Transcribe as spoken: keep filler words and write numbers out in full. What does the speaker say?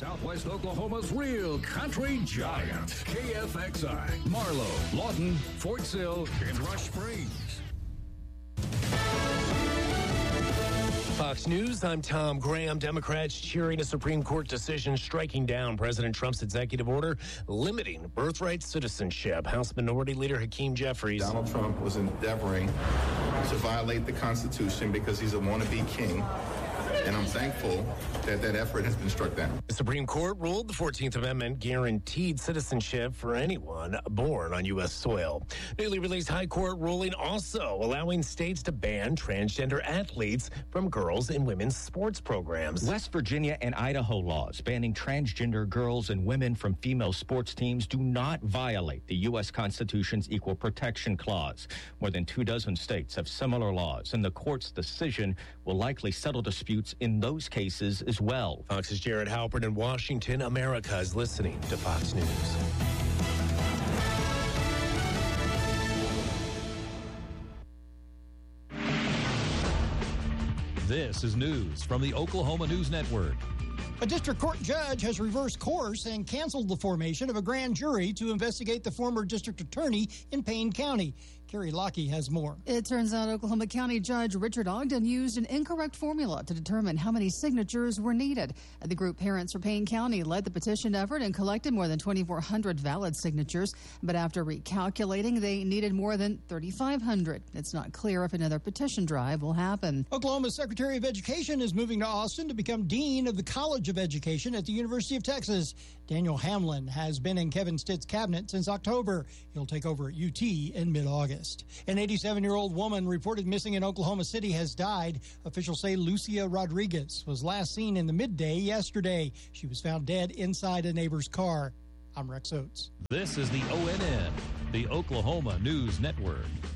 Southwest Oklahoma's real country giant. K F X I, Marlow, Lawton, Fort Sill, and Rush Springs. Fox News, I'm Tom Graham. Democrats cheering a Supreme Court decision striking down President Trump's executive order limiting birthright citizenship. House Minority Leader Hakeem Jeffries. Donald Trump was endeavoring to violate the Constitution because he's a wannabe king. And I'm thankful that that effort has been struck down. The Supreme Court ruled the fourteenth Amendment guaranteed citizenship for anyone born on U S soil. Newly released high court ruling also allowing states to ban transgender athletes from girls and women's sports programs. West Virginia and Idaho laws banning transgender girls and women from female sports teams do not violate the U S Constitution's Equal Protection Clause. More than two dozen states have similar laws, and the court's decision will likely settle disputes in those cases as well. Fox's Jared Halpern in Washington. America is listening to Fox News. This is news from the Oklahoma News Network. A district court judge has reversed course and canceled the formation of a grand jury to investigate the former district attorney in Payne County. Carrie Lockie has more. It turns out Oklahoma County Judge Richard Ogden used an incorrect formula to determine how many signatures were needed. The group Parents for Payne County led the petition effort and collected more than twenty-four hundred valid signatures. But after recalculating, they needed more than thirty-five hundred. It's not clear if another petition drive will happen. Oklahoma's Secretary of Education is moving to Austin to become Dean of the College of Education at the University of Texas. Daniel Hamlin has been in Kevin Stitt's cabinet since October. He'll take over at U T in mid-August. An eighty-seven-year-old woman reported missing in Oklahoma City has died. Officials say Lucia Rodriguez was last seen in the midday yesterday. She was found dead inside a neighbor's car. I'm Rex Oates. This is the O N N, the Oklahoma News Network.